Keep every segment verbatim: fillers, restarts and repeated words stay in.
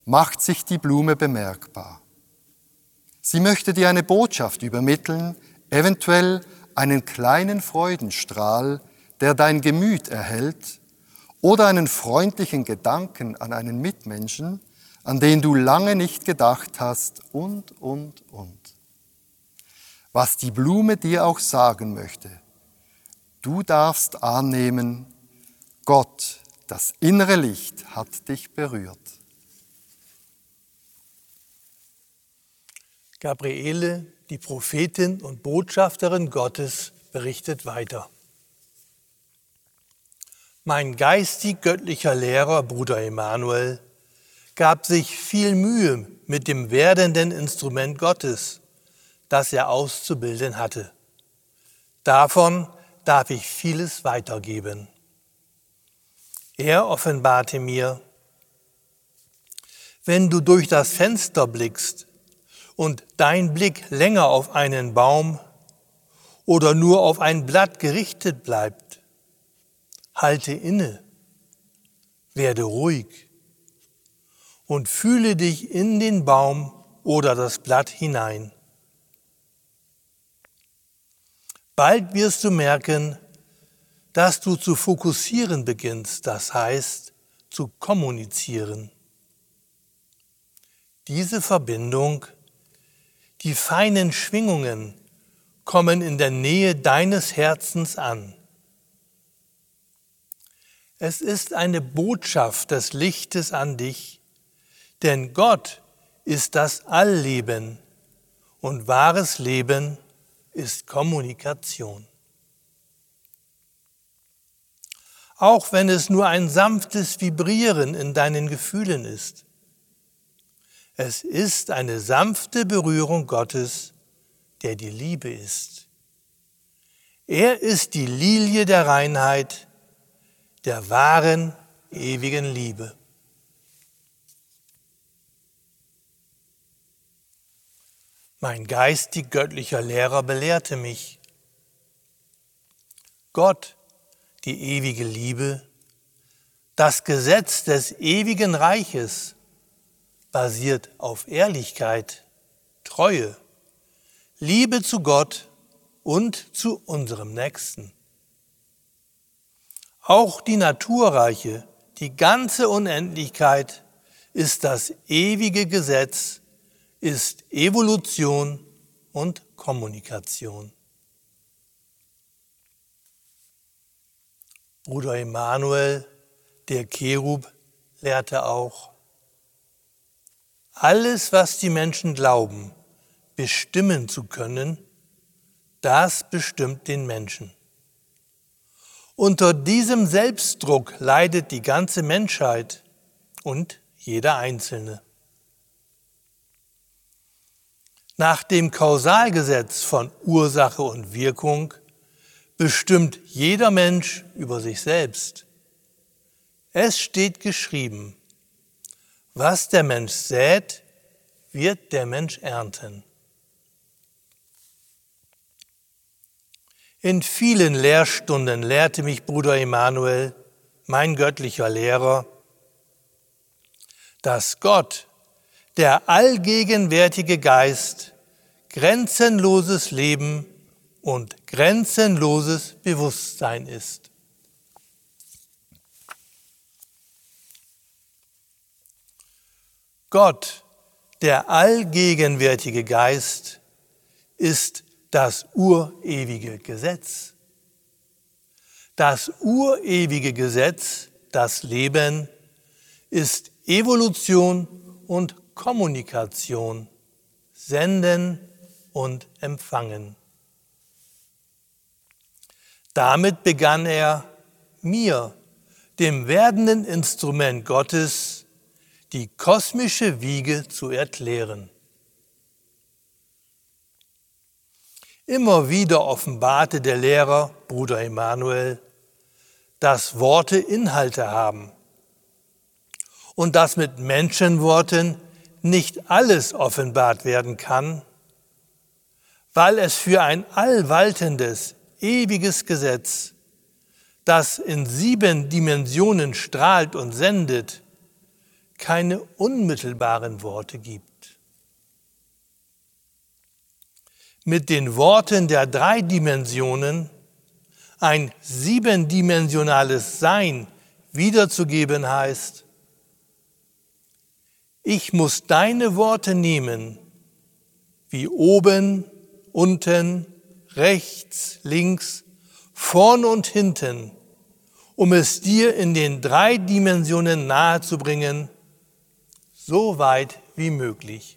macht sich die Blume bemerkbar. Sie möchte dir eine Botschaft übermitteln, eventuell einen kleinen Freudenstrahl, der dein Gemüt erhält, oder einen freundlichen Gedanken an einen Mitmenschen, an den du lange nicht gedacht hast, und, und, und. Was die Blume dir auch sagen möchte, du darfst annehmen, Gott, das innere Licht, hat dich berührt. Gabriele, die Prophetin und Botschafterin Gottes, berichtet weiter. Mein geistig-göttlicher Lehrer, Bruder Emanuel, gab sich viel Mühe mit dem werdenden Instrument Gottes, das er auszubilden hatte. Davon darf ich vieles weitergeben. Er offenbarte mir, wenn du durch das Fenster blickst und dein Blick länger auf einen Baum oder nur auf ein Blatt gerichtet bleibt, halte inne, werde ruhig und fühle dich in den Baum oder das Blatt hinein. Bald wirst du merken, dass du zu fokussieren beginnst, das heißt, zu kommunizieren. Diese Verbindung, die feinen Schwingungen, kommen in der Nähe deines Herzens an. Es ist eine Botschaft des Lichtes an dich, denn Gott ist das Allleben und wahres Leben ist Kommunikation. Auch wenn es nur ein sanftes Vibrieren in deinen Gefühlen ist. Es ist eine sanfte Berührung Gottes, der die Liebe ist. Er ist die Lilie der Reinheit, der wahren, ewigen Liebe. Mein geistig-göttlicher Lehrer belehrte mich, Gott, die ewige Liebe, das Gesetz des ewigen Reiches, basiert auf Ehrlichkeit, Treue, Liebe zu Gott und zu unserem Nächsten. Auch die Naturreiche, die ganze Unendlichkeit ist das ewige Gesetz, ist Evolution und Kommunikation. Bruder Emanuel, der Cherub, lehrte auch, alles, was die Menschen glauben, bestimmen zu können, das bestimmt den Menschen. Unter diesem Selbstdruck leidet die ganze Menschheit und jeder Einzelne. Nach dem Kausalgesetz von Ursache und Wirkung bestimmt jeder Mensch über sich selbst. Es steht geschrieben, was der Mensch sät, wird der Mensch ernten. In vielen Lehrstunden lehrte mich Bruder Emanuel, mein göttlicher Lehrer, dass Gott, der allgegenwärtige Geist, grenzenloses Leben und grenzenloses Bewusstsein ist. Gott, der allgegenwärtige Geist, ist das urewige Gesetz. Das urewige Gesetz, das Leben, ist Evolution und Kommunikation, Senden und Empfangen. Damit begann er, mir, dem werdenden Instrument Gottes, die kosmische Wiege zu erklären. Immer wieder offenbarte der Lehrer, Bruder Emanuel, dass Worte Inhalte haben und dass mit Menschenworten nicht alles offenbart werden kann, weil es für ein allwaltendes, ewiges Gesetz, das in sieben Dimensionen strahlt und sendet, keine unmittelbaren Worte gibt. Mit den Worten der drei Dimensionen ein siebendimensionales Sein wiederzugeben heißt, ich muss deine Worte nehmen, wie oben, unten, rechts, links, vorn und hinten, um es dir in den drei Dimensionen nahezubringen, so weit wie möglich.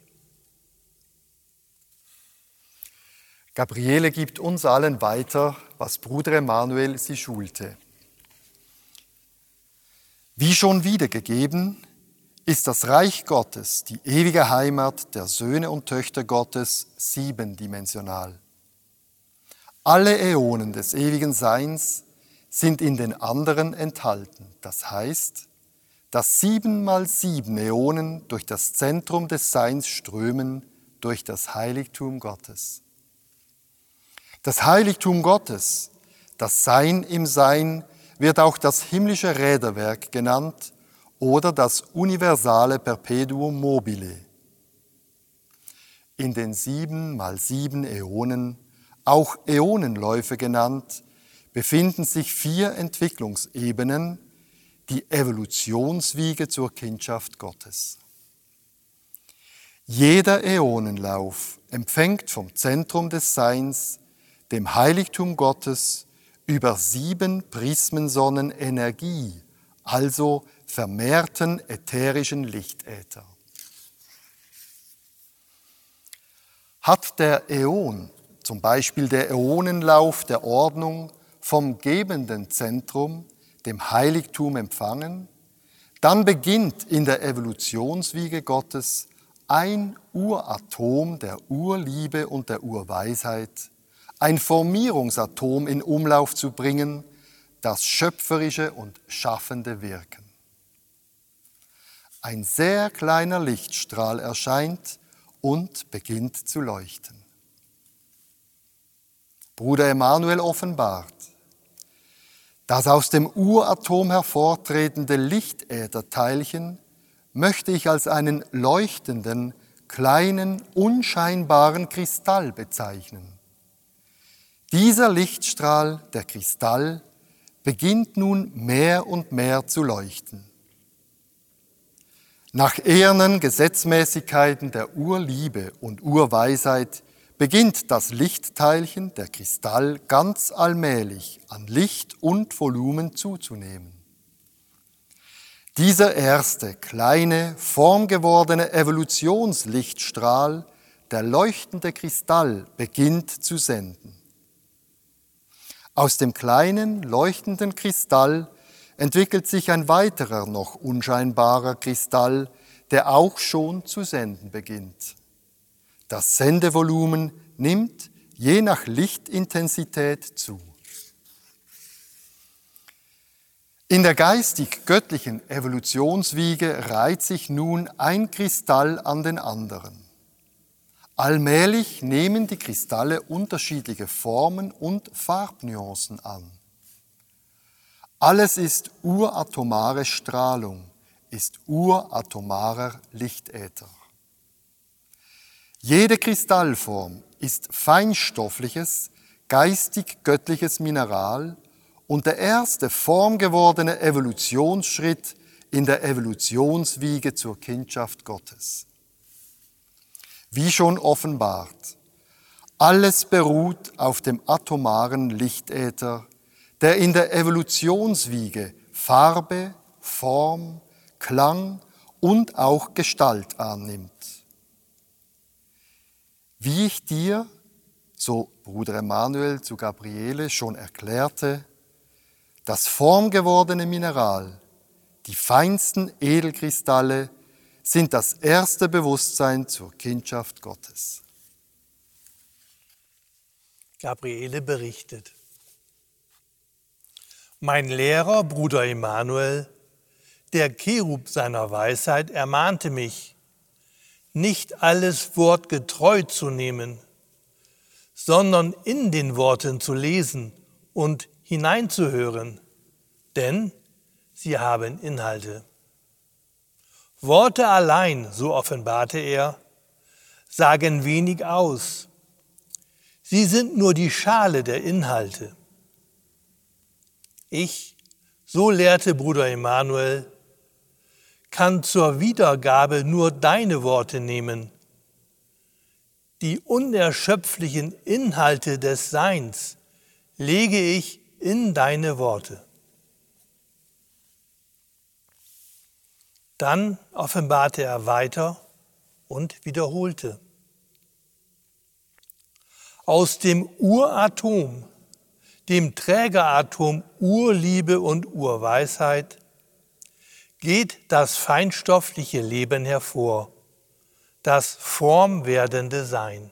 Gabriele gibt uns allen weiter, was Bruder Emanuel sie schulte. Wie schon wiedergegeben, ist das Reich Gottes, die ewige Heimat der Söhne und Töchter Gottes, siebendimensional. Alle Äonen des ewigen Seins sind in den anderen enthalten. Das heißt, dass sieben mal sieben Äonen durch das Zentrum des Seins strömen, durch das Heiligtum Gottes. Das Heiligtum Gottes, das Sein im Sein, wird auch das himmlische Räderwerk genannt oder das universale Perpetuum mobile. In den sieben mal sieben Äonen, auch Äonenläufe genannt, befinden sich vier Entwicklungsebenen, die Evolutionswiege zur Kindschaft Gottes. Jeder Äonenlauf empfängt vom Zentrum des Seins, dem Heiligtum Gottes, über sieben Prismensonnen Energie, also vermehrten ätherischen Lichtäther. Hat der Äon, zum Beispiel der Äonenlauf der Ordnung, vom gebenden Zentrum, dem Heiligtum empfangen, dann beginnt in der Evolutionswiege Gottes ein Uratom der Urliebe und der Urweisheit, ein Formierungsatom in Umlauf zu bringen, das schöpferische und schaffende Wirken. Ein sehr kleiner Lichtstrahl erscheint und beginnt zu leuchten. Bruder Emanuel offenbart, das aus dem Uratom hervortretende Lichtätherteilchen möchte ich als einen leuchtenden, kleinen, unscheinbaren Kristall bezeichnen. Dieser Lichtstrahl, der Kristall, beginnt nun mehr und mehr zu leuchten. Nach ehernen Gesetzmäßigkeiten der Urliebe und Urweisheit beginnt das Lichtteilchen, der Kristall, ganz allmählich an Licht und Volumen zuzunehmen. Dieser erste, kleine, formgewordene Evolutionslichtstrahl, der leuchtende Kristall, beginnt zu senden. Aus dem kleinen, leuchtenden Kristall entwickelt sich ein weiterer, noch unscheinbarer Kristall, der auch schon zu senden beginnt. Das Sendevolumen nimmt je nach Lichtintensität zu. In der geistig-göttlichen Evolutionswiege reiht sich nun ein Kristall an den anderen. Allmählich nehmen die Kristalle unterschiedliche Formen und Farbnuancen an. Alles ist uratomare Strahlung, ist uratomarer Lichtäther. Jede Kristallform ist feinstoffliches, geistig-göttliches Mineral und der erste formgewordene Evolutionsschritt in der Evolutionswiege zur Kindschaft Gottes. Wie schon offenbart, alles beruht auf dem atomaren Lichtäther, der in der Evolutionswiege Farbe, Form, Klang und auch Gestalt annimmt. Wie ich dir, so Bruder Emanuel zu Gabriele, schon erklärte, das formgewordene Mineral, die feinsten Edelkristalle, sind das erste Bewusstsein zur Kindschaft Gottes. Gabriele berichtet: Mein Lehrer, Bruder Emanuel, der Cherub seiner Weisheit, ermahnte mich, nicht alles Wort getreu zu nehmen, sondern in den Worten zu lesen und hineinzuhören, denn sie haben Inhalte. Worte allein, so offenbarte er, sagen wenig aus. Sie sind nur die Schale der Inhalte. Ich, so lehrte Bruder Emanuel, kann zur Wiedergabe nur deine Worte nehmen. Die unerschöpflichen Inhalte des Seins lege ich in deine Worte. Dann offenbarte er weiter und wiederholte. Aus dem Uratom, dem Trägeratom Urliebe und Urweisheit, geht das feinstoffliche Leben hervor, das formwerdende Sein.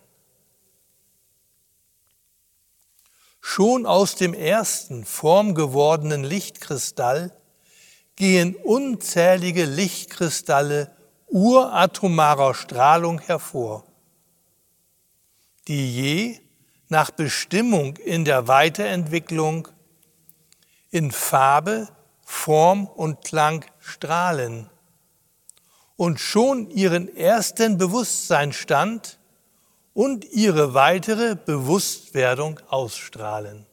Schon aus dem ersten formgewordenen Lichtkristall gehen unzählige Lichtkristalle uratomarer Strahlung hervor, die je nach Bestimmung in der Weiterentwicklung in Farbe, Form und Klang strahlen und schon ihren ersten Bewusstseinsstand und ihre weitere Bewusstwerdung ausstrahlen.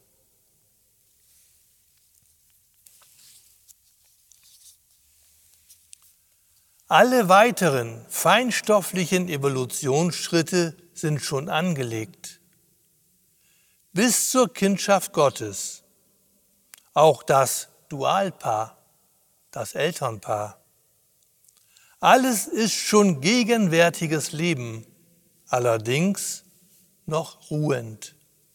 Alle weiteren feinstofflichen Evolutionsschritte sind schon angelegt. Bis zur Kindschaft Gottes, auch das Dualpaar, das Elternpaar. Alles ist schon gegenwärtiges Leben, allerdings noch ruhend.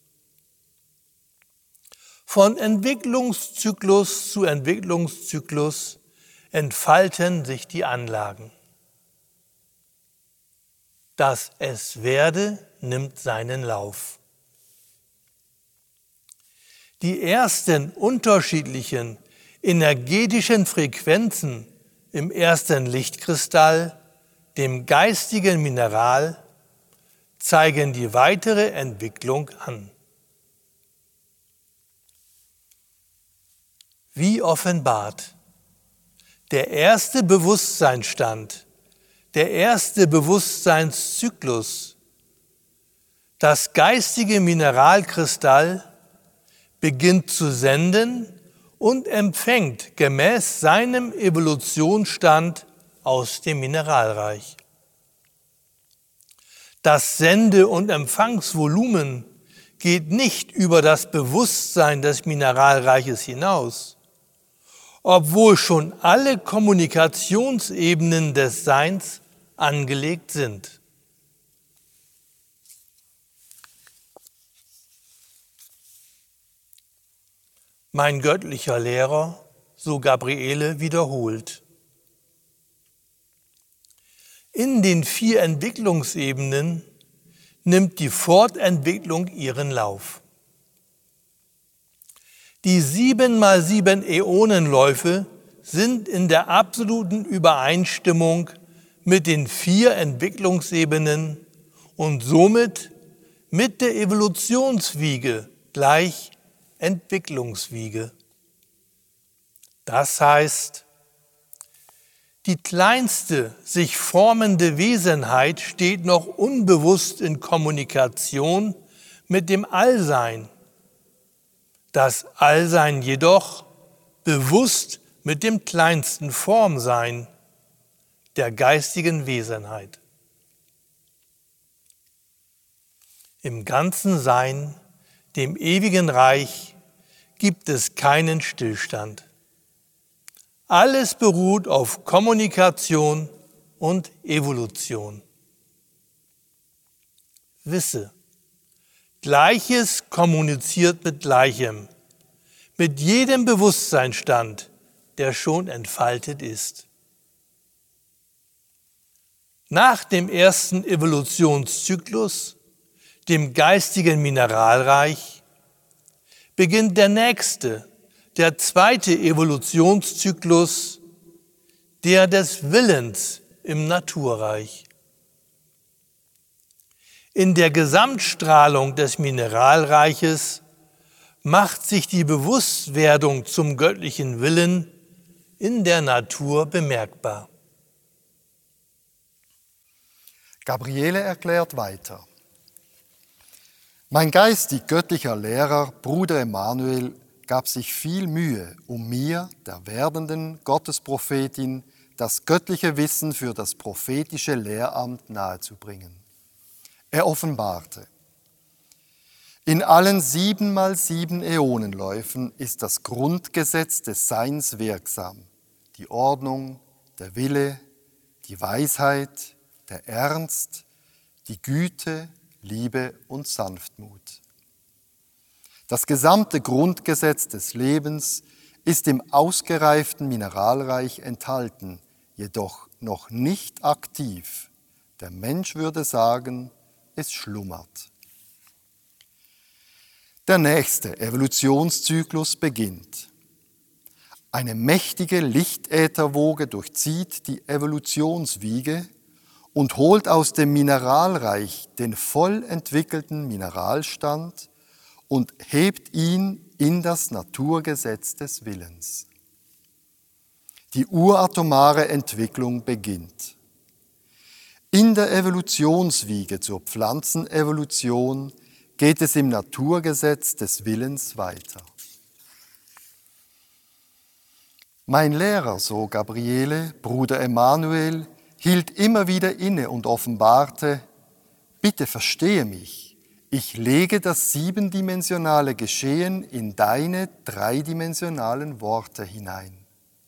Von Entwicklungszyklus zu Entwicklungszyklus entfalten sich die Anlagen. Das Es werde nimmt seinen Lauf. Die ersten unterschiedlichen energetischen Frequenzen im ersten Lichtkristall, dem geistigen Mineral, zeigen die weitere Entwicklung an. Wie offenbart, der erste Bewusstseinsstand, der erste Bewusstseinszyklus, das geistige Mineralkristall beginnt zu senden und empfängt gemäß seinem Evolutionsstand aus dem Mineralreich. Das Sende- und Empfangsvolumen geht nicht über das Bewusstsein des Mineralreiches hinaus, obwohl schon alle Kommunikationsebenen des Seins angelegt sind. Mein göttlicher Lehrer, so Gabriele, wiederholt. In den vier Entwicklungsebenen nimmt die Fortentwicklung ihren Lauf. Die sieben mal sieben Äonenläufe sind in der absoluten Übereinstimmung mit den vier Entwicklungsebenen und somit mit der Evolutionswiege gleich Entwicklungswiege. Das heißt, die kleinste sich formende Wesenheit steht noch unbewusst in Kommunikation mit dem Allsein. Das Allsein jedoch bewusst mit dem kleinsten Formsein, der geistigen Wesenheit. Im ganzen Sein, dem ewigen Reich, gibt es keinen Stillstand. Alles beruht auf Kommunikation und Evolution. Wisse, Gleiches kommuniziert mit Gleichem, mit jedem Bewusstseinsstand, der schon entfaltet ist. Nach dem ersten Evolutionszyklus, dem geistigen Mineralreich, beginnt der nächste, der zweite Evolutionszyklus, der des Willens im Naturreich. In der Gesamtstrahlung des Mineralreiches macht sich die Bewusstwerdung zum göttlichen Willen in der Natur bemerkbar. Gabriele erklärt weiter. Mein geistig göttlicher Lehrer, Bruder Emanuel, gab sich viel Mühe, um mir, der werdenden Gottesprophetin, das göttliche Wissen für das prophetische Lehramt nahezubringen. Er offenbarte: In allen sieben mal sieben Äonenläufen ist das Grundgesetz des Seins wirksam, die Ordnung, der Wille, die Weisheit, der Ernst, die Güte, Liebe und Sanftmut. Das gesamte Grundgesetz des Lebens ist im ausgereiften Mineralreich enthalten, jedoch noch nicht aktiv. Der Mensch würde sagen, es schlummert. Der nächste Evolutionszyklus beginnt. Eine mächtige Lichtätherwoge durchzieht die Evolutionswiege und holt aus dem Mineralreich den voll entwickelten Mineralstand und hebt ihn in das Naturgesetz des Willens. Die uratomare Entwicklung beginnt. In der Evolutionswiege zur Pflanzenevolution geht es im Naturgesetz des Willens weiter. Mein Lehrer, so Gabriele, Bruder Emanuel, hielt immer wieder inne und offenbarte: Bitte verstehe mich, ich lege das siebendimensionale Geschehen in deine dreidimensionalen Worte hinein.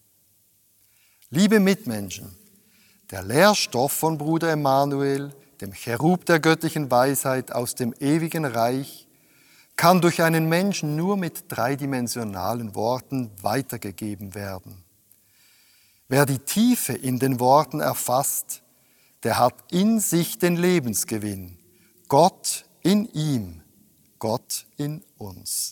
Liebe Mitmenschen, der Lehrstoff von Bruder Emanuel, dem Cherub der göttlichen Weisheit aus dem ewigen Reich, kann durch einen Menschen nur mit dreidimensionalen Worten weitergegeben werden. Wer die Tiefe in den Worten erfasst, der hat in sich den Lebensgewinn. Gott in ihm, Gott in uns.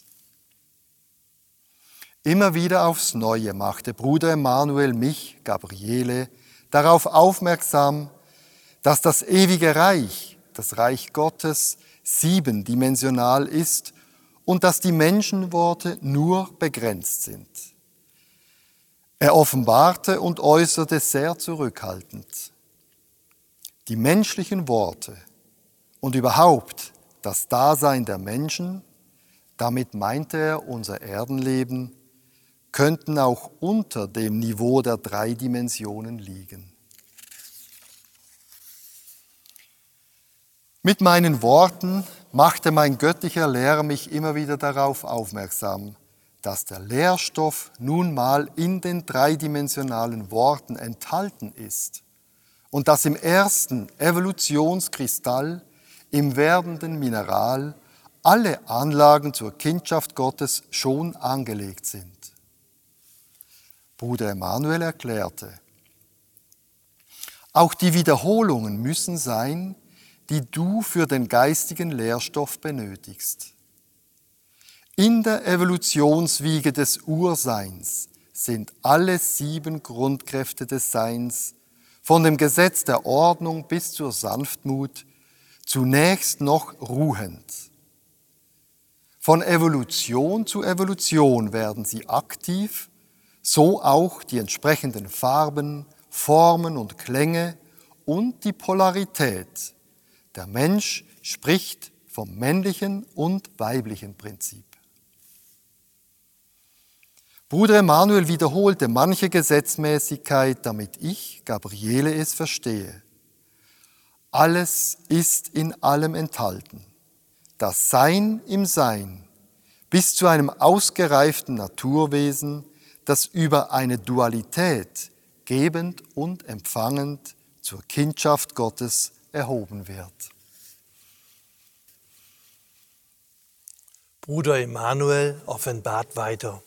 Immer wieder aufs Neue machte Bruder Emanuel mich, Gabriele, darauf aufmerksam, dass das ewige Reich, das Reich Gottes, siebendimensional ist und dass die Menschenworte nur begrenzt sind. Er offenbarte und äußerte sehr zurückhaltend: Die menschlichen Worte und überhaupt das Dasein der Menschen, damit meinte er unser Erdenleben, könnten auch unter dem Niveau der drei Dimensionen liegen. Mit meinen Worten machte mein göttlicher Lehrer mich immer wieder darauf aufmerksam, dass der Lehrstoff nun mal in den dreidimensionalen Worten enthalten ist und dass im ersten Evolutionskristall, im werdenden Mineral, alle Anlagen zur Kindschaft Gottes schon angelegt sind. Bruder Emanuel erklärte: Auch die Wiederholungen müssen sein, die du für den geistigen Lehrstoff benötigst. In der Evolutionswiege des Urseins sind alle sieben Grundkräfte des Seins, von dem Gesetz der Ordnung bis zur Sanftmut, zunächst noch ruhend. Von Evolution zu Evolution werden sie aktiv, so auch die entsprechenden Farben, Formen und Klänge und die Polarität. Der Mensch spricht vom männlichen und weiblichen Prinzip. Bruder Emanuel wiederholte manche Gesetzmäßigkeit, damit ich, Gabriele, es verstehe. Alles ist in allem enthalten. Das Sein im Sein, bis zu einem ausgereiften Naturwesen, das über eine Dualität, gebend und empfangend, zur Kindschaft Gottes erhoben wird. Bruder Emanuel offenbart weiter.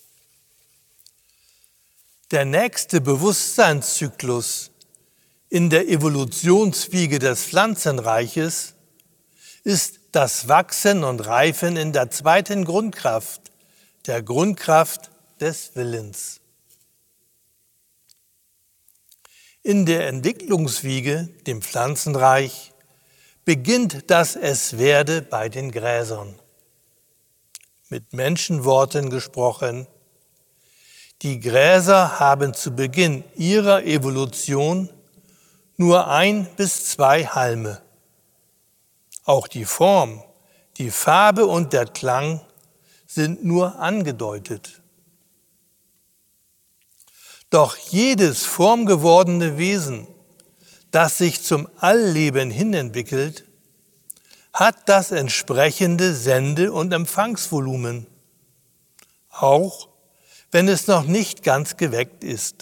Der nächste Bewusstseinszyklus in der Evolutionswiege des Pflanzenreiches ist das Wachsen und Reifen in der zweiten Grundkraft, der Grundkraft des Willens. In der Entwicklungswiege, dem Pflanzenreich, beginnt das Es-Werde bei den Gräsern. Mit Menschenworten gesprochen: Die Gräser haben zu Beginn ihrer Evolution nur ein bis zwei Halme. Auch die Form, die Farbe und der Klang sind nur angedeutet. Doch jedes formgewordene Wesen, das sich zum Allleben hinentwickelt, hat das entsprechende Sende- und Empfangsvolumen, auch wenn es noch nicht ganz geweckt ist.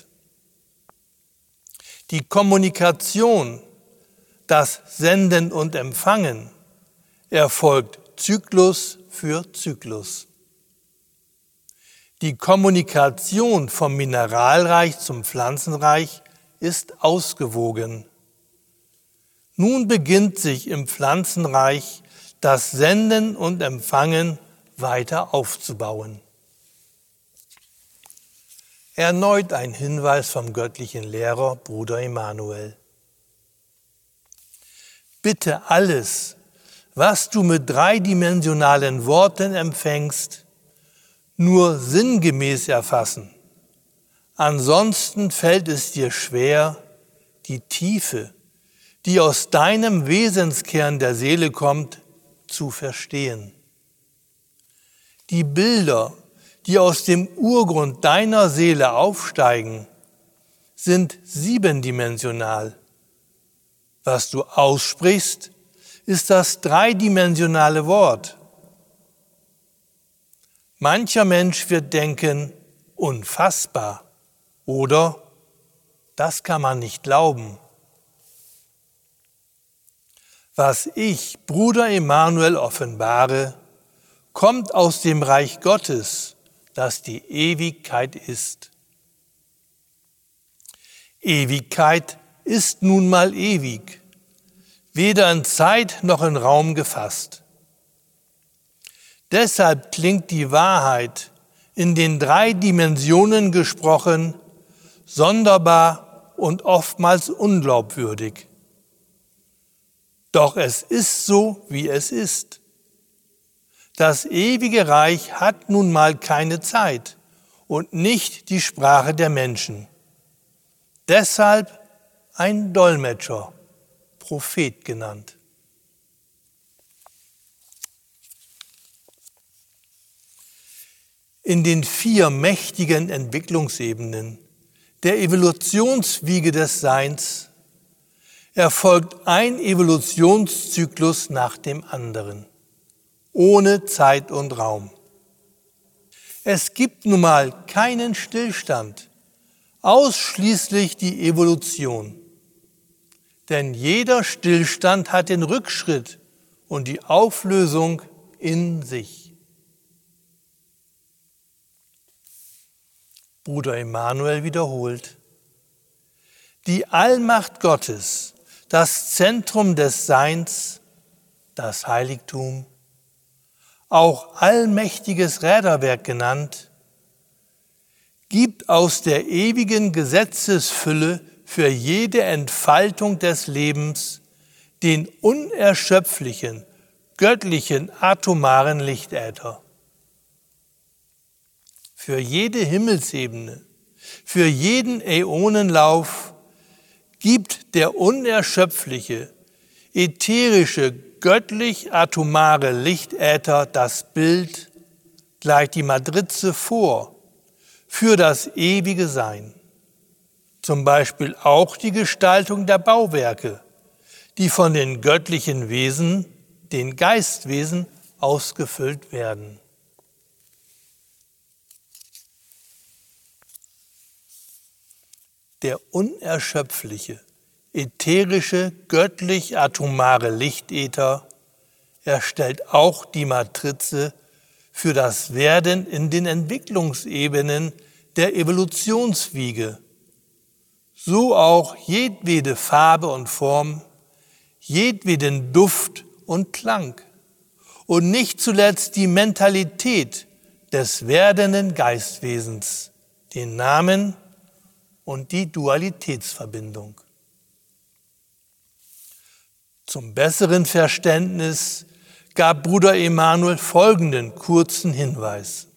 Die Kommunikation, das Senden und Empfangen, erfolgt Zyklus für Zyklus. Die Kommunikation vom Mineralreich zum Pflanzenreich ist ausgewogen. Nun beginnt sich im Pflanzenreich das Senden und Empfangen weiter aufzubauen. Erneut ein Hinweis vom göttlichen Lehrer Bruder Emanuel. Bitte alles, was du mit dreidimensionalen Worten empfängst, nur sinngemäß erfassen. Ansonsten fällt es dir schwer, die Tiefe, die aus deinem Wesenskern der Seele kommt, zu verstehen. Die Bilder, die aus dem Urgrund deiner Seele aufsteigen, sind siebendimensional. Was du aussprichst, ist das dreidimensionale Wort. Mancher Mensch wird denken, unfassbar oder das kann man nicht glauben. Was ich, Bruder Emanuel, offenbare, kommt aus dem Reich Gottes, das die Ewigkeit ist. Ewigkeit ist nun mal ewig, weder in Zeit noch in Raum gefasst. Deshalb klingt die Wahrheit, in den drei Dimensionen gesprochen, sonderbar und oftmals unglaubwürdig. Doch es ist so, wie es ist. Das ewige Reich hat nun mal keine Zeit und nicht die Sprache der Menschen. Deshalb ein Dolmetscher, Prophet genannt. In den vier mächtigen Entwicklungsebenen der Evolutionswiege des Seins erfolgt ein Evolutionszyklus nach dem anderen, ohne Zeit und Raum. Es gibt nun mal keinen Stillstand, ausschließlich die Evolution. Denn jeder Stillstand hat den Rückschritt und die Auflösung in sich. Bruder Emanuel wiederholt: Die Allmacht Gottes, das Zentrum des Seins, das Heiligtum, auch allmächtiges Räderwerk genannt, gibt aus der ewigen Gesetzesfülle für jede Entfaltung des Lebens den unerschöpflichen, göttlichen, atomaren Lichtäther. Für jede Himmelsebene, für jeden Äonenlauf gibt der unerschöpfliche, ätherische, göttlich-atomare Lichtäther das Bild, gleich die Matrize vor, für das ewige Sein. Zum Beispiel auch die Gestaltung der Bauwerke, die von den göttlichen Wesen, den Geistwesen, ausgefüllt werden. Der unerschöpfliche, ätherische, göttlich-atomare Lichtäther erstellt auch die Matrize für das Werden in den Entwicklungsebenen der Evolutionswiege, so auch jedwede Farbe und Form, jedweden Duft und Klang und nicht zuletzt die Mentalität des werdenden Geistwesens, den Namen und die Dualitätsverbindung. Zum besseren Verständnis gab Bruder Emanuel folgenden kurzen Hinweis.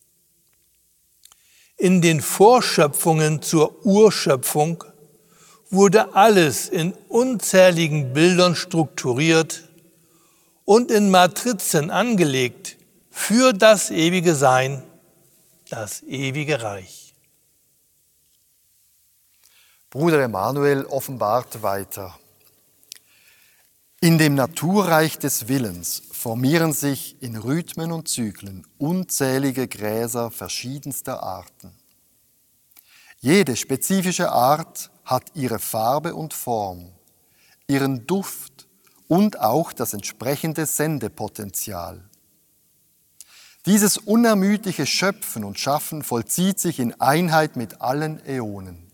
In den Vorschöpfungen zur Urschöpfung wurde alles in unzähligen Bildern strukturiert und in Matrizen angelegt für das ewige Sein, das ewige Reich. Bruder Emanuel offenbart weiter. In dem Naturreich des Willens formieren sich in Rhythmen und Zyklen unzählige Gräser verschiedenster Arten. Jede spezifische Art hat ihre Farbe und Form, ihren Duft und auch das entsprechende Sendepotenzial. Dieses unermüdliche Schöpfen und Schaffen vollzieht sich in Einheit mit allen Äonen.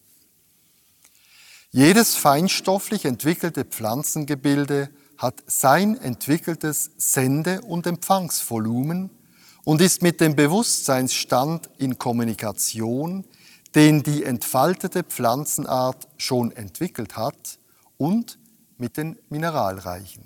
Jedes feinstofflich entwickelte Pflanzengebilde hat sein entwickeltes Sende- und Empfangsvolumen und ist mit dem Bewusstseinsstand in Kommunikation, den die entfaltete Pflanzenart schon entwickelt hat, und mit den Mineralreichen.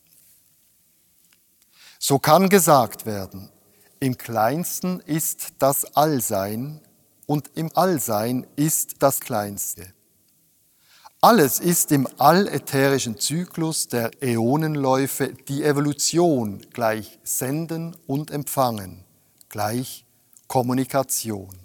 So kann gesagt werden, im Kleinsten ist das Allsein und im Allsein ist das Kleinste. Alles ist im allätherischen Zyklus der Äonenläufe die Evolution gleich Senden und Empfangen, gleich Kommunikation.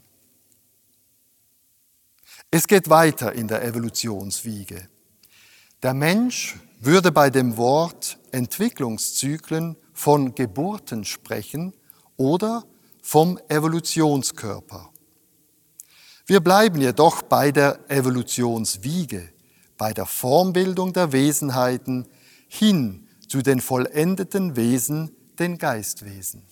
Es geht weiter in der Evolutionswiege. Der Mensch würde bei dem Wort Entwicklungszyklen von Geburten sprechen oder vom Evolutionskörper. Wir bleiben jedoch bei der Evolutionswiege, bei der Formbildung der Wesenheiten hin zu den vollendeten Wesen, den Geistwesen.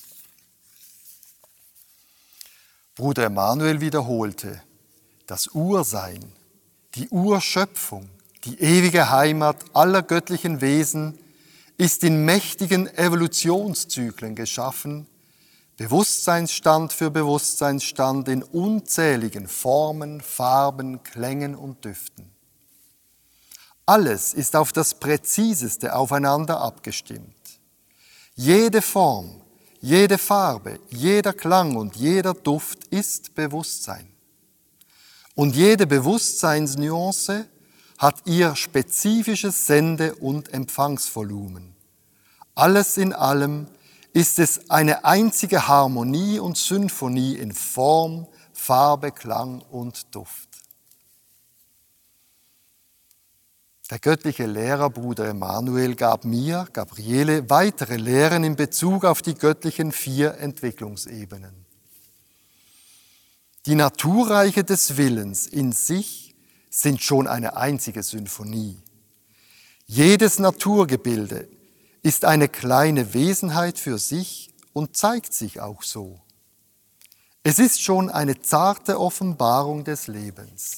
Bruder Emanuel wiederholte, das Ursein, die Urschöpfung, die ewige Heimat aller göttlichen Wesen ist in mächtigen Evolutionszyklen geschaffen, Bewusstseinsstand für Bewusstseinsstand in unzähligen Formen, Farben, Klängen und Düften. Alles ist auf das Präziseste aufeinander abgestimmt. Jede Form, jede Farbe, jeder Klang und jeder Duft ist Bewusstsein. Und jede Bewusstseinsnuance hat ihr spezifisches Sende- und Empfangsvolumen. Alles in allem ist es eine einzige Harmonie und Symphonie in Form, Farbe, Klang und Duft. Der göttliche Lehrer Bruder Emanuel gab mir, Gabriele, weitere Lehren in Bezug auf die göttlichen vier Entwicklungsebenen. Die Naturreiche des Willens in sich sind schon eine einzige Symphonie. Jedes Naturgebilde ist eine kleine Wesenheit für sich und zeigt sich auch so. Es ist schon eine zarte Offenbarung des Lebens.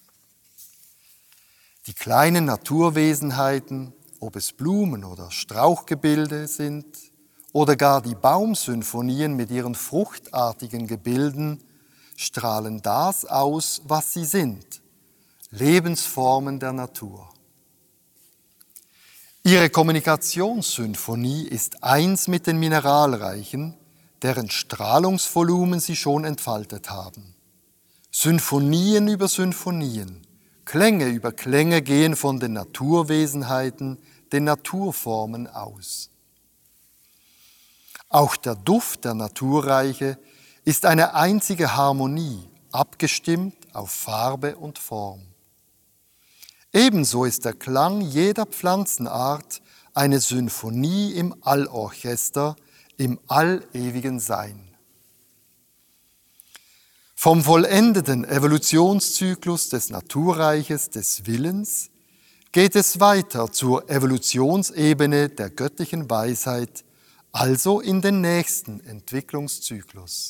Die kleinen Naturwesenheiten, ob es Blumen oder Strauchgebilde sind oder gar die Baumsymphonien mit ihren fruchtartigen Gebilden, strahlen das aus, was sie sind, Lebensformen der Natur. Ihre Kommunikationssymphonie ist eins mit den Mineralreichen, deren Strahlungsvolumen sie schon entfaltet haben. Symphonien über Symphonien, Klänge über Klänge gehen von den Naturwesenheiten, den Naturformen aus. Auch der Duft der Naturreiche ist eine einzige Harmonie, abgestimmt auf Farbe und Form. Ebenso ist der Klang jeder Pflanzenart eine Symphonie im Allorchester, im allewigen Sein. Vom vollendeten Evolutionszyklus des Naturreiches des Willens geht es weiter zur Evolutionsebene der göttlichen Weisheit, also in den nächsten Entwicklungszyklus.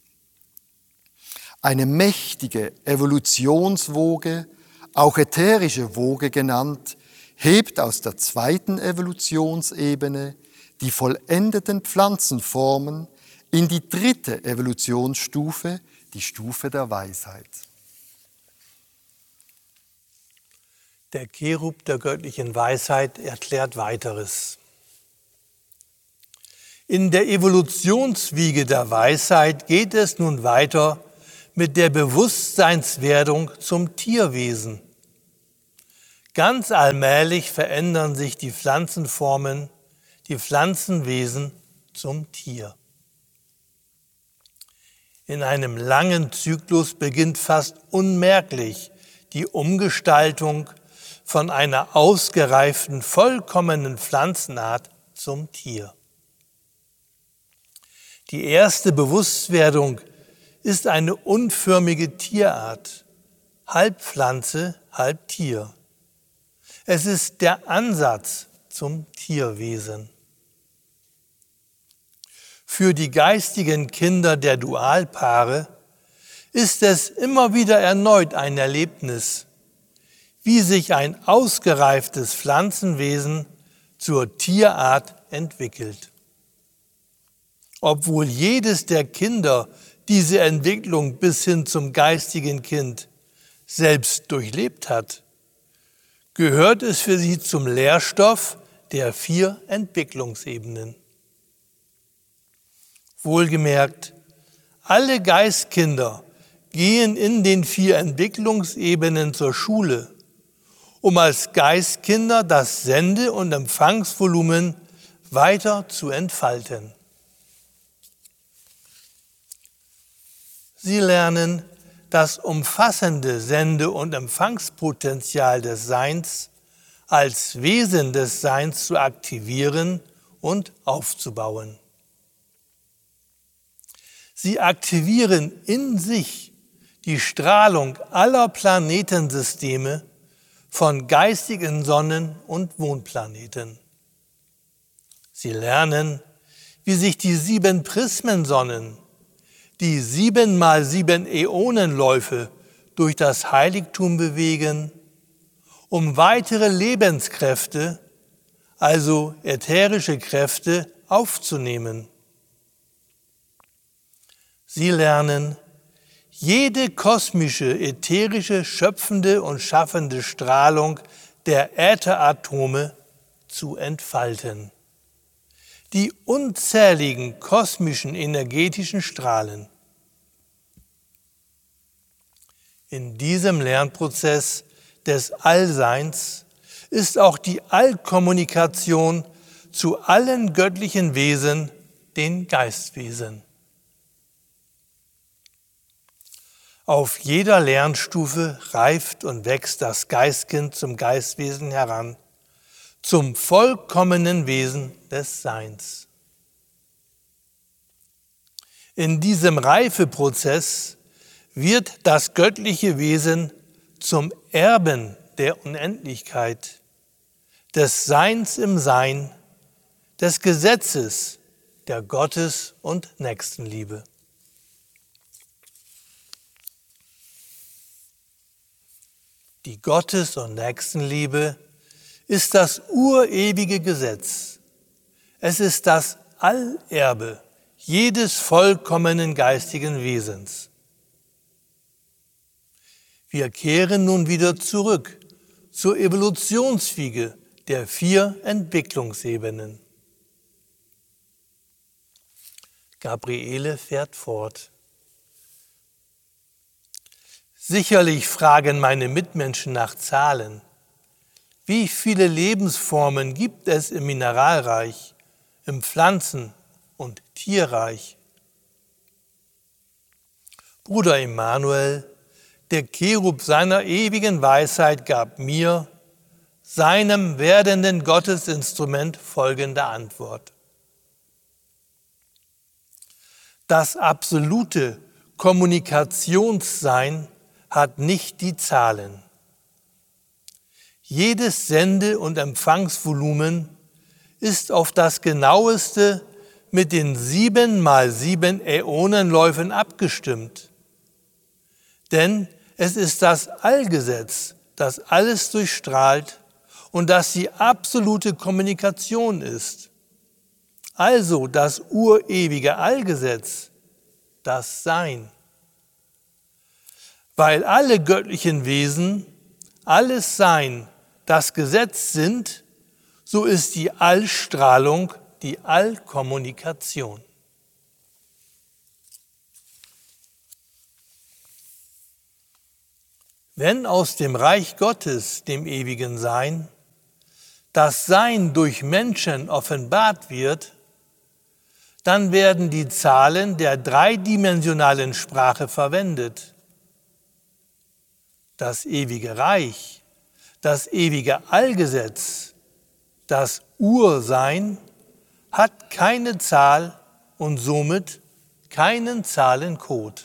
Eine mächtige Evolutionswoge, auch ätherische Woge genannt, hebt aus der zweiten Evolutionsebene die vollendeten Pflanzenformen in die dritte Evolutionsstufe, die Stufe der Weisheit. Der Cherub der göttlichen Weisheit erklärt weiteres. In der Evolutionswiege der Weisheit geht es nun weiter mit der Bewusstseinswerdung zum Tierwesen. Ganz allmählich verändern sich die Pflanzenformen, die Pflanzenwesen zum Tier. In einem langen Zyklus beginnt fast unmerklich die Umgestaltung von einer ausgereiften, vollkommenen Pflanzenart zum Tier. Die erste Bewusstwerdung ist eine unförmige Tierart, halb Pflanze, halb Tier. Es ist der Ansatz zum Tierwesen. Für die geistigen Kinder der Dualpaare ist es immer wieder erneut ein Erlebnis, wie sich ein ausgereiftes Pflanzenwesen zur Tierart entwickelt. Obwohl jedes der Kinder diese Entwicklung bis hin zum geistigen Kind selbst durchlebt hat, gehört es für sie zum Lehrstoff der vier Entwicklungsebenen. Wohlgemerkt, alle Geistkinder gehen in den vier Entwicklungsebenen zur Schule, um als Geistkinder das Sende- und Empfangsvolumen weiter zu entfalten. Sie lernen, das umfassende Sende- und Empfangspotenzial des Seins als Wesen des Seins zu aktivieren und aufzubauen. Sie aktivieren in sich die Strahlung aller Planetensysteme von geistigen Sonnen- und Mondplaneten. Sie lernen, wie sich die sieben Prismensonnen, die sieben mal sieben Äonenläufe durch das Heiligtum bewegen, um weitere Lebenskräfte, also ätherische Kräfte, aufzunehmen. Sie lernen, jede kosmische, ätherische, schöpfende und schaffende Strahlung der Ätheratome zu entfalten. Die unzähligen kosmischen energetischen Strahlen. In diesem Lernprozess des Allseins ist auch die Allkommunikation zu allen göttlichen Wesen, den Geistwesen. Auf jeder Lernstufe reift und wächst das Geistkind zum Geistwesen heran, zum vollkommenen Wesen des Seins. In diesem Reifeprozess wird das göttliche Wesen zum Erben der Unendlichkeit, des Seins im Sein, des Gesetzes der Gottes- und Nächstenliebe. Die Gottes- und Nächstenliebe ist das urewige Gesetz. Es ist das Allerbe jedes vollkommenen geistigen Wesens. Wir kehren nun wieder zurück zur Evolutionswiege der vier Entwicklungsebenen. Gabriele fährt fort. Sicherlich fragen meine Mitmenschen nach Zahlen. Wie viele Lebensformen gibt es im Mineralreich, im Pflanzen- und Tierreich? Bruder Emanuel, der Cherub seiner ewigen Weisheit, gab mir, seinem werdenden Gottesinstrument, folgende Antwort. Das absolute Kommunikationssein hat nicht die Zahlen. Jedes Sende- und Empfangsvolumen ist auf das genaueste mit den sieben mal sieben Äonenläufen abgestimmt. Denn es ist das Allgesetz, das alles durchstrahlt und das die absolute Kommunikation ist. Also das urewige Allgesetz, das Sein. Weil alle göttlichen Wesen, alles Sein, das Gesetz sind, so ist die Allstrahlung die Allkommunikation. Wenn aus dem Reich Gottes, dem ewigen Sein, das Sein durch Menschen offenbart wird, dann werden die Zahlen der dreidimensionalen Sprache verwendet. Das ewige Reich, das ewige Allgesetz, das Ursein hat keine Zahl und somit keinen Zahlencode.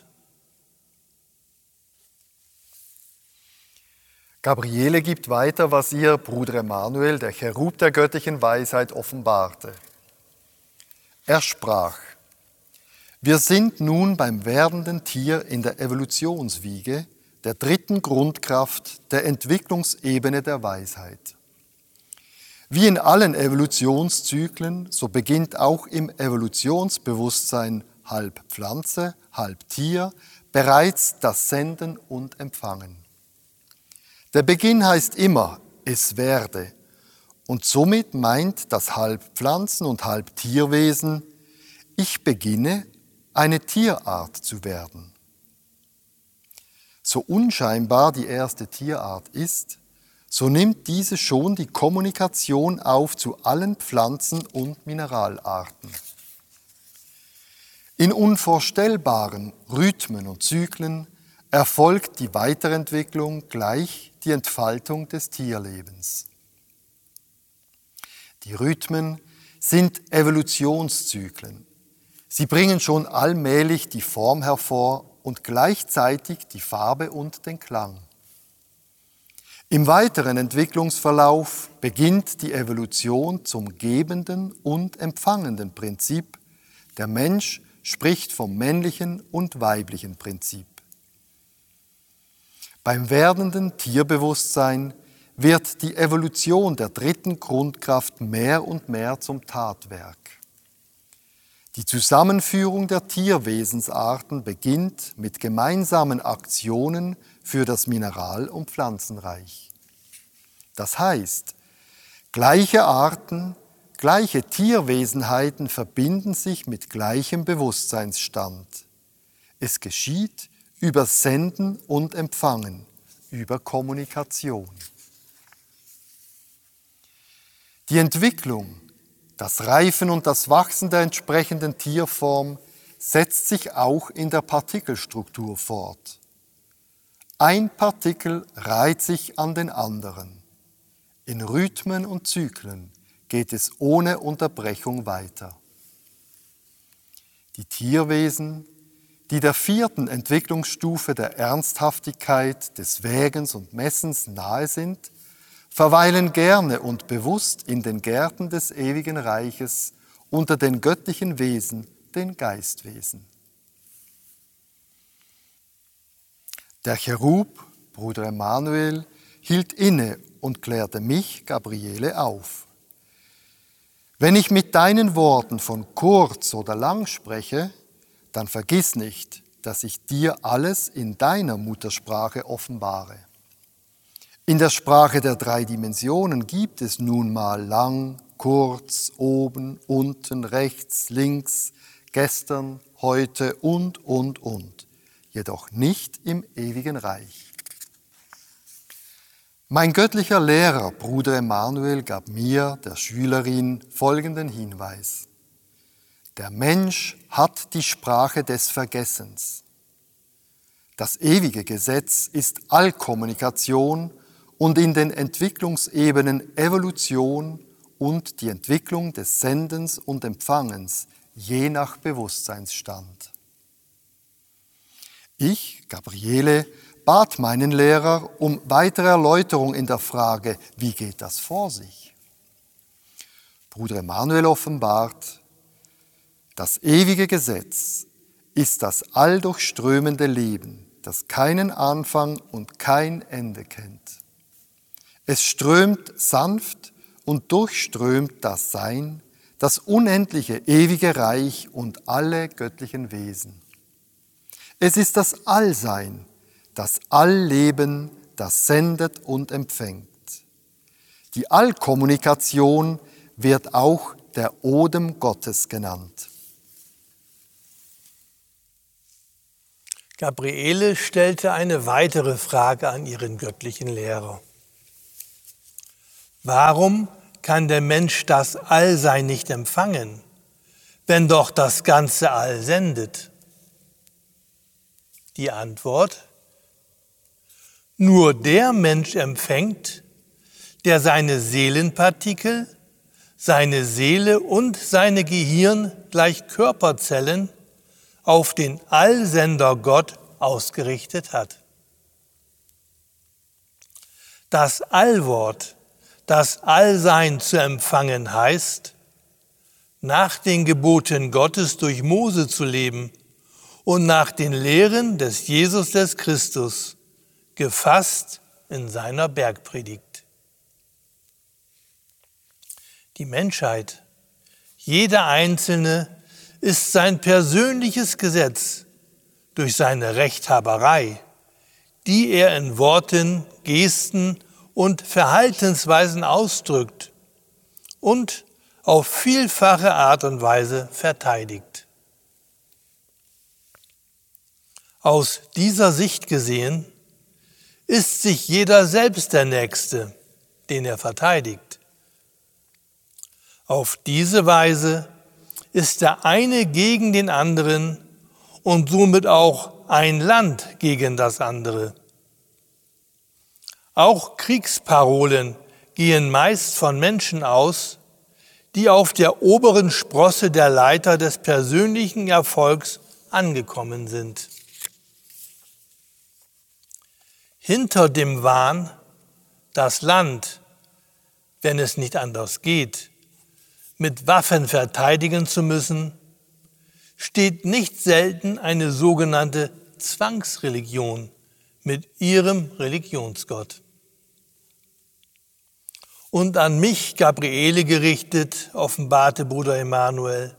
Gabriele gibt weiter, was ihr Bruder Emanuel, der Cherub der göttlichen Weisheit, offenbarte. Er sprach: Wir sind nun beim werdenden Tier in der Evolutionswiege, der dritten Grundkraft der Entwicklungsebene der Weisheit. Wie in allen Evolutionszyklen, so beginnt auch im Evolutionsbewusstsein halb Pflanze, halb Tier bereits das Senden und Empfangen. Der Beginn heißt immer, es werde, und somit meint das halb Pflanzen- und halb Tierwesen, ich beginne, eine Tierart zu werden. So unscheinbar die erste Tierart ist, so nimmt diese schon die Kommunikation auf zu allen Pflanzen- und Mineralarten. In unvorstellbaren Rhythmen und Zyklen erfolgt die Weiterentwicklung gleich die Entfaltung des Tierlebens. Die Rhythmen sind Evolutionszyklen. Sie bringen schon allmählich die Form hervor und gleichzeitig die Farbe und den Klang. Im weiteren Entwicklungsverlauf beginnt die Evolution zum gebenden und empfangenden Prinzip. Der Mensch spricht vom männlichen und weiblichen Prinzip. Beim werdenden Tierbewusstsein wird die Evolution der dritten Grundkraft mehr und mehr zum Tatwerk. Die Zusammenführung der Tierwesensarten beginnt mit gemeinsamen Aktionen für das Mineral- und Pflanzenreich. Das heißt, gleiche Arten, gleiche Tierwesenheiten verbinden sich mit gleichem Bewusstseinsstand. Es geschieht über Senden und Empfangen, über Kommunikation. Die Entwicklung, das Reifen und das Wachsen der entsprechenden Tierform setzt sich auch in der Partikelstruktur fort. Ein Partikel reiht sich an den anderen. In Rhythmen und Zyklen geht es ohne Unterbrechung weiter. Die Tierwesen, die der vierten Entwicklungsstufe der Ernsthaftigkeit, des Wägens und Messens nahe sind, verweilen gerne und bewusst in den Gärten des ewigen Reiches unter den göttlichen Wesen, den Geistwesen. Der Cherub, Bruder Emanuel, hielt inne und klärte mich, Gabriele, auf. Wenn ich mit deinen Worten von kurz oder lang spreche, dann vergiss nicht, dass ich dir alles in deiner Muttersprache offenbare. In der Sprache der drei Dimensionen gibt es nun mal lang, kurz, oben, unten, rechts, links, gestern, heute und, und, und. Jedoch nicht im ewigen Reich. Mein göttlicher Lehrer, Bruder Emanuel, gab mir, der Schülerin, folgenden Hinweis. Der Mensch hat die Sprache des Vergessens. Das ewige Gesetz ist Allkommunikation und in den Entwicklungsebenen Evolution und die Entwicklung des Sendens und Empfangens, je nach Bewusstseinsstand. Ich, Gabriele, bat meinen Lehrer um weitere Erläuterung in der Frage, wie geht das vor sich? Bruder Emanuel offenbart, das ewige Gesetz ist das alldurchströmende Leben, das keinen Anfang und kein Ende kennt. Es strömt sanft und durchströmt das Sein, das unendliche ewige Reich und alle göttlichen Wesen. Es ist das Allsein, das Allleben, das sendet und empfängt. Die Allkommunikation wird auch der Odem Gottes genannt. Gabriele stellte eine weitere Frage an ihren göttlichen Lehrer. Warum kann der Mensch das Allsein nicht empfangen, wenn doch das ganze All sendet? Die Antwort: Nur der Mensch empfängt, der seine Seelenpartikel, seine Seele und seine Gehirn gleich Körperzellen auf den Allsender Gott ausgerichtet hat. Das Allwort, das Allsein zu empfangen heißt, nach den Geboten Gottes durch Mose zu leben und nach den Lehren des Jesus des Christus, gefasst in seiner Bergpredigt. Die Menschheit, jeder Einzelne, ist sein persönliches Gesetz durch seine Rechthaberei, die er in Worten, Gesten und Verhaltensweisen ausdrückt und auf vielfache Art und Weise verteidigt. Aus dieser Sicht gesehen ist sich jeder selbst der Nächste, den er verteidigt. Auf diese Weise ist der eine gegen den anderen und somit auch ein Land gegen das andere. Auch Kriegsparolen gehen meist von Menschen aus, die auf der oberen Sprosse der Leiter des persönlichen Erfolgs angekommen sind. Hinter dem Wahn, das Land, wenn es nicht anders geht, mit Waffen verteidigen zu müssen, steht nicht selten eine sogenannte Zwangsreligion mit ihrem Religionsgott. Und an mich, Gabriele, gerichtet, offenbarte Bruder Emanuel: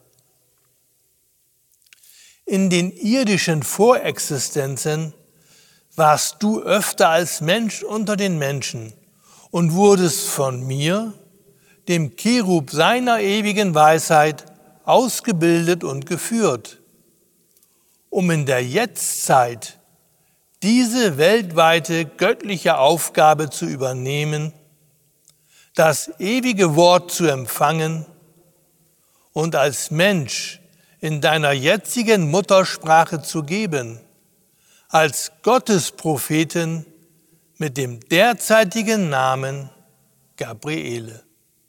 In den irdischen Vorexistenzen warst du öfter als Mensch unter den Menschen und wurdest von mir, dem Cherub seiner ewigen Weisheit, ausgebildet und geführt, um in der Jetztzeit diese weltweite göttliche Aufgabe zu übernehmen, das ewige Wort zu empfangen und als Mensch in deiner jetzigen Muttersprache zu geben, als Gottespropheten mit dem derzeitigen Namen Gabriele.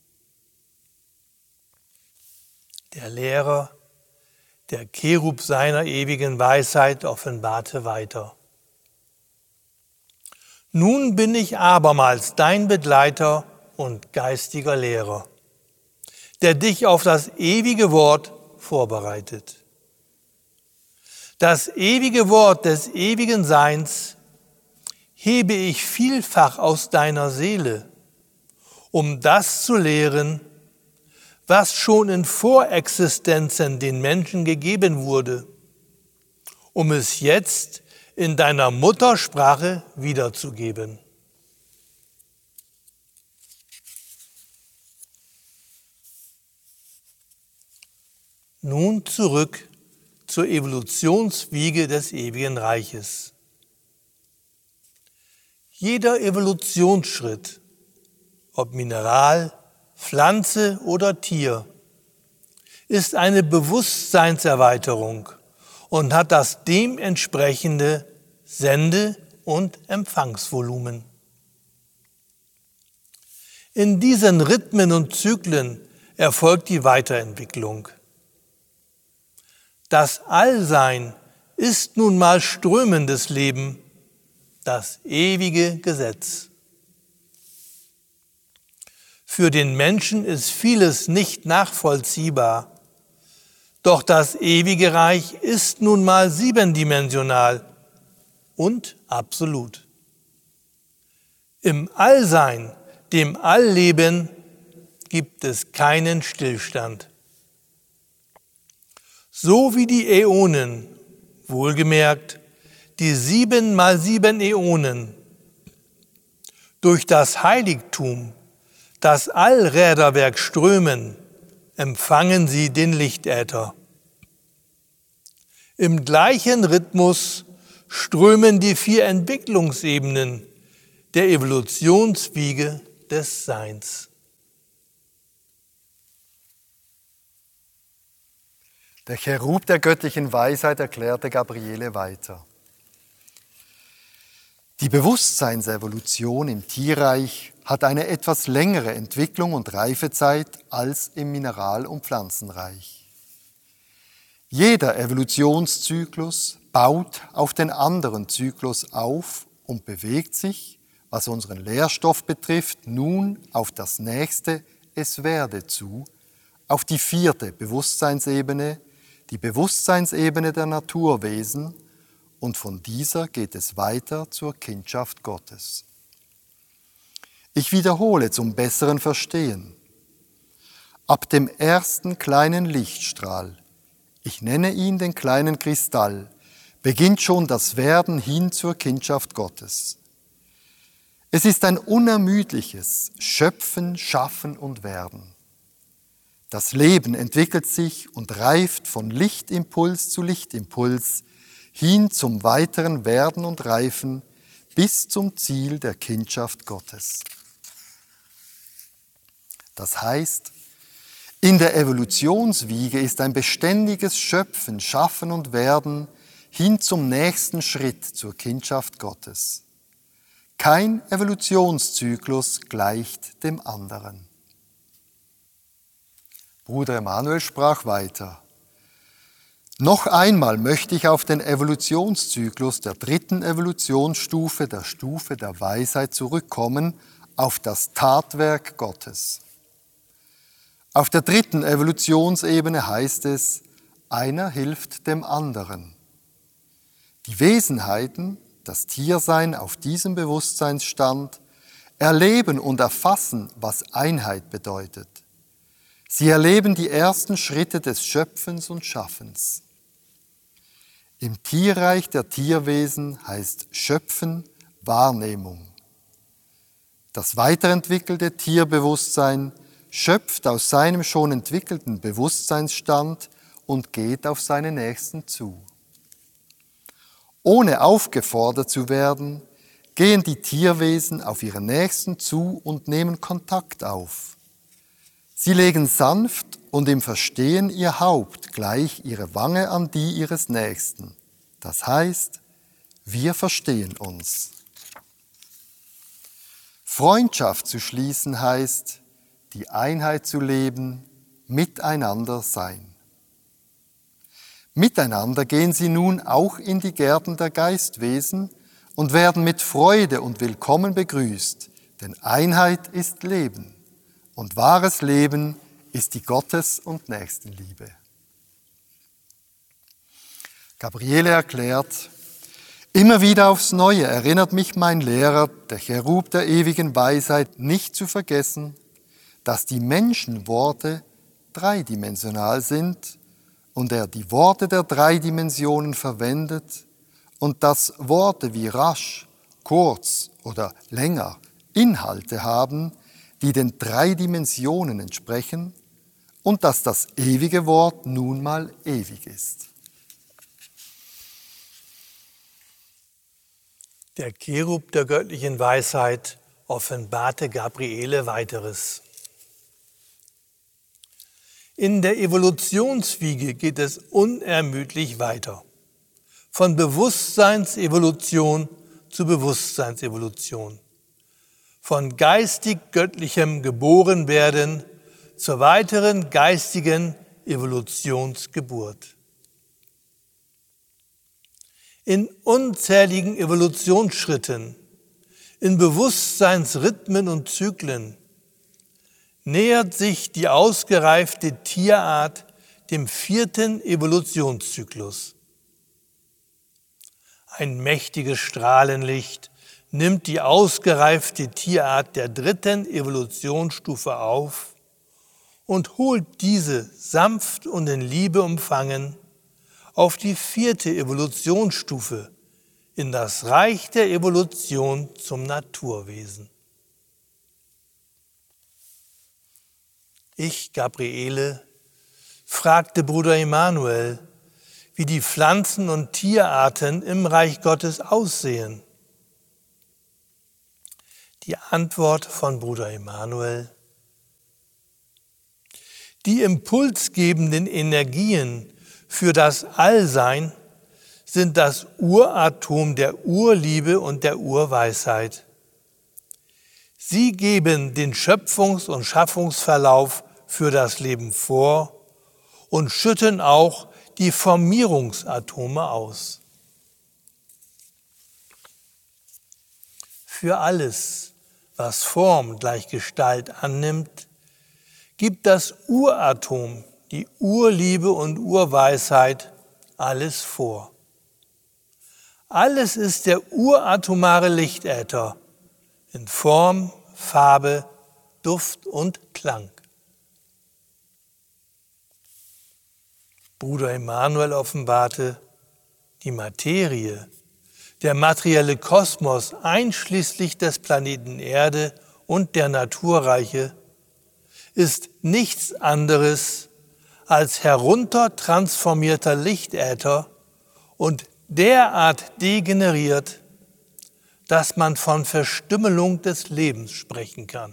Der Lehrer, der Cherub seiner ewigen Weisheit, offenbarte weiter: Nun bin ich abermals dein Begleiter und geistiger Lehrer, der dich auf das ewige Wort vorbereitet. Das ewige Wort des ewigen Seins hebe ich vielfach aus deiner Seele, um das zu lehren, was schon in Vorexistenzen den Menschen gegeben wurde, um es jetzt in deiner Muttersprache wiederzugeben. Nun zurück zur Evolutionswiege des ewigen Reiches. Jeder Evolutionsschritt, ob Mineral, Pflanze oder Tier, ist eine Bewusstseinserweiterung und hat das dementsprechende Sende- und Empfangsvolumen. In diesen Rhythmen und Zyklen erfolgt die Weiterentwicklung. Das Allsein ist nun mal strömendes Leben, das ewige Gesetz. Für den Menschen ist vieles nicht nachvollziehbar, doch das ewige Reich ist nun mal siebendimensional und absolut. Im Allsein, dem Allleben, gibt es keinen Stillstand. So wie die Äonen, wohlgemerkt, die sieben mal sieben Äonen, durch das Heiligtum, das Allräderwerk strömen, empfangen sie den Lichtäther. Im gleichen Rhythmus strömen die vier Entwicklungsebenen der Evolutionswiege des Seins. Der Cherub der göttlichen Weisheit erklärte Gabriele weiter. Die Bewusstseinsevolution im Tierreich hat eine etwas längere Entwicklung und Reifezeit als im Mineral- und Pflanzenreich. Jeder Evolutionszyklus baut auf den anderen Zyklus auf und bewegt sich, was unseren Lehrstoff betrifft, nun auf das nächste Es werde zu, auf die vierte Bewusstseinsebene, die Bewusstseinsebene der Naturwesen, und von dieser geht es weiter zur Kindschaft Gottes. Ich wiederhole zum besseren Verstehen. Ab dem ersten kleinen Lichtstrahl, ich nenne ihn den kleinen Kristall, beginnt schon das Werden hin zur Kindschaft Gottes. Es ist ein unermüdliches Schöpfen, Schaffen und Werden. Das Leben entwickelt sich und reift von Lichtimpuls zu Lichtimpuls hin zum weiteren Werden und Reifen bis zum Ziel der Kindschaft Gottes. Das heißt, in der Evolutionswiege ist ein beständiges Schöpfen, Schaffen und Werden hin zum nächsten Schritt zur Kindschaft Gottes. Kein Evolutionszyklus gleicht dem anderen. Bruder Emanuel sprach weiter. Noch einmal möchte ich auf den Evolutionszyklus der dritten Evolutionsstufe, der Stufe der Weisheit, zurückkommen, auf das Tatwerk Gottes. Auf der dritten Evolutionsebene heißt es, einer hilft dem anderen. Die Wesenheiten, das Tiersein auf diesem Bewusstseinsstand, erleben und erfassen, was Einheit bedeutet. Sie erleben die ersten Schritte des Schöpfens und Schaffens. Im Tierreich der Tierwesen heißt Schöpfen Wahrnehmung. Das weiterentwickelte Tierbewusstsein schöpft aus seinem schon entwickelten Bewusstseinsstand und geht auf seine Nächsten zu. Ohne aufgefordert zu werden, gehen die Tierwesen auf ihre Nächsten zu und nehmen Kontakt auf. Sie legen sanft und im Verstehen ihr Haupt gleich ihre Wange an die ihres Nächsten. Das heißt, wir verstehen uns. Freundschaft zu schließen heißt, die Einheit zu leben, miteinander sein. Miteinander gehen sie nun auch in die Gärten der Geistwesen und werden mit Freude und Willkommen begrüßt, denn Einheit ist Leben. Und wahres Leben ist die Gottes- und Nächstenliebe. Gabriele erklärt, immer wieder aufs Neue erinnert mich mein Lehrer, der Cherub der ewigen Weisheit, nicht zu vergessen, dass die Menschenworte dreidimensional sind und er die Worte der drei Dimensionen verwendet und dass Worte wie rasch, kurz oder länger Inhalte haben, die den drei Dimensionen entsprechen und dass das ewige Wort nun mal ewig ist. Der Cherub der göttlichen Weisheit offenbarte Gabriele weiteres. In der Evolutionswiege geht es unermüdlich weiter. Von Bewusstseinsevolution zu Bewusstseinsevolution. Von geistig-göttlichem Geborenwerden zur weiteren geistigen Evolutionsgeburt. In unzähligen Evolutionsschritten, in Bewusstseinsrhythmen und Zyklen nähert sich die ausgereifte Tierart dem vierten Evolutionszyklus. Ein mächtiges Strahlenlicht nimmt die ausgereifte Tierart der dritten Evolutionsstufe auf und holt diese sanft und in Liebe umfangen auf die vierte Evolutionsstufe, in das Reich der Evolution zum Naturwesen. Ich, Gabriele, fragte Bruder Emanuel, wie die Pflanzen- und Tierarten im Reich Gottes aussehen? Die Antwort von Bruder Emanuel: Die impulsgebenden Energien für das Allsein sind das Uratom der Urliebe und der Urweisheit. Sie geben den Schöpfungs- und Schaffungsverlauf für das Leben vor und schütten auch die Formierungsatome aus. Für alles, was Form gleich Gestalt annimmt, gibt das Uratom, die Urliebe und Urweisheit, alles vor. Alles ist der uratomare Lichtäther in Form, Farbe, Duft und Klang. Bruder Emanuel offenbarte, die Materie, der materielle Kosmos einschließlich des Planeten Erde und der Naturreiche, ist nichts anderes als heruntertransformierter Lichtäther und derart degeneriert, dass man von Verstümmelung des Lebens sprechen kann.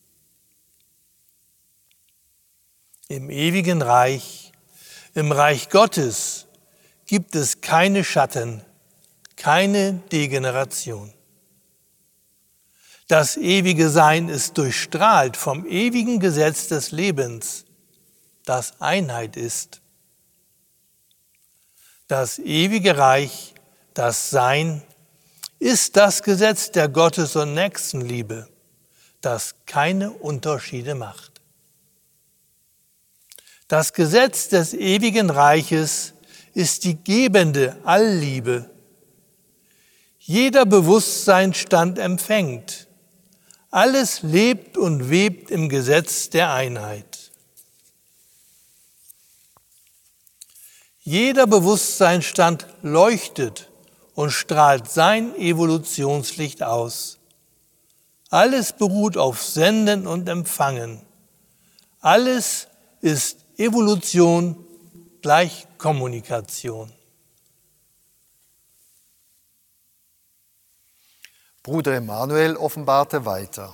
Im ewigen Reich, im Reich Gottes, gibt es keine Schatten, keine Degeneration. Das ewige Sein ist durchstrahlt vom ewigen Gesetz des Lebens, das Einheit ist. Das ewige Reich, das Sein, ist das Gesetz der Gottes- und Nächstenliebe, das keine Unterschiede macht. Das Gesetz des ewigen Reiches ist die gebende Allliebe. Jeder Bewusstseinsstand empfängt. Alles lebt und webt im Gesetz der Einheit. Jeder Bewusstseinsstand leuchtet und strahlt sein Evolutionslicht aus. Alles beruht auf Senden und Empfangen. Alles ist Evolution gleich Kommunikation. Bruder Emanuel offenbarte weiter.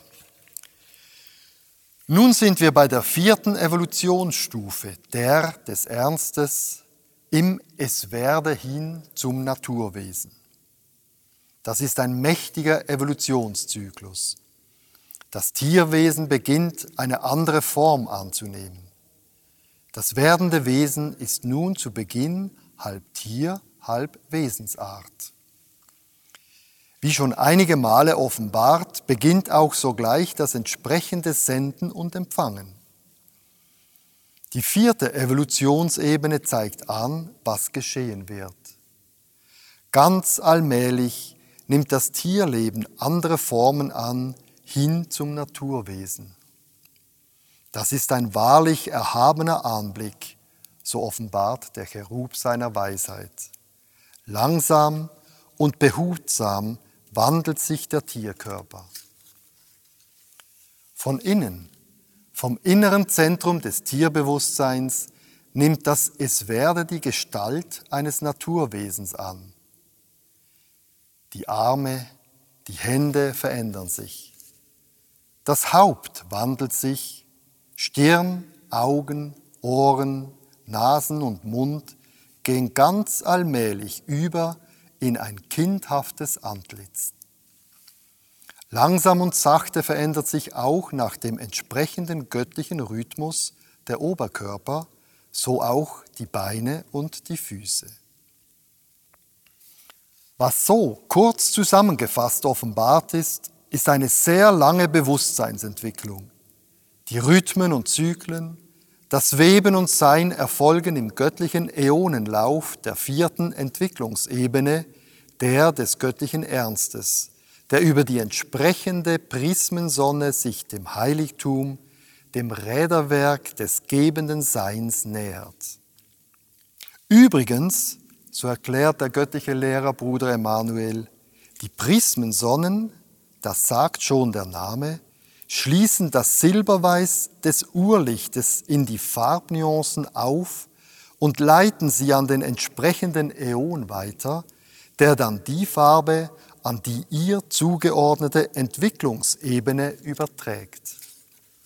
Nun sind wir bei der vierten Evolutionsstufe, der des Ernstes, im Es werde hin zum Naturwesen. Das ist ein mächtiger Evolutionszyklus. Das Tierwesen beginnt eine andere Form anzunehmen. Das werdende Wesen ist nun zu Beginn halb Tier, halb Wesensart. Wie schon einige Male offenbart, beginnt auch sogleich das entsprechende Senden und Empfangen. Die vierte Evolutionsebene zeigt an, was geschehen wird. Ganz allmählich nimmt das Tierleben andere Formen an, hin zum Naturwesen. Das ist ein wahrlich erhabener Anblick, so offenbart der Cherub seiner Weisheit. Langsam und behutsam wandelt sich der Tierkörper. Von innen, vom inneren Zentrum des Tierbewusstseins, nimmt das Es werde die Gestalt eines Naturwesens an. Die Arme, die Hände verändern sich. Das Haupt wandelt sich, Stirn, Augen, Ohren, Nasen und Mund gehen ganz allmählich über in ein kindhaftes Antlitz. Langsam und sachte verändert sich auch nach dem entsprechenden göttlichen Rhythmus der Oberkörper, so auch die Beine und die Füße. Was so kurz zusammengefasst offenbart ist, ist eine sehr lange Bewusstseinsentwicklung. Die Rhythmen und Zyklen, das Weben und Sein erfolgen im göttlichen Äonenlauf der vierten Entwicklungsebene, der des göttlichen Ernstes, der über die entsprechende Prismensonne sich dem Heiligtum, dem Räderwerk des gebenden Seins nähert. Übrigens, so erklärt der göttliche Lehrer Bruder Emanuel, die Prismensonnen, das sagt schon der Name, schließen das Silberweiß des Urlichtes in die Farbnuancen auf und leiten sie an den entsprechenden Äon weiter, der dann die Farbe an die ihr zugeordnete Entwicklungsebene überträgt.